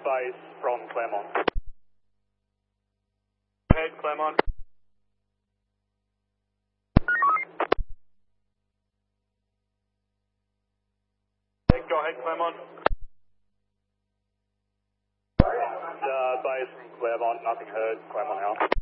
base from Claremont. Go ahead, Claremont. Go ahead, Claremont. Base from Claremont, nothing heard, Claremont out.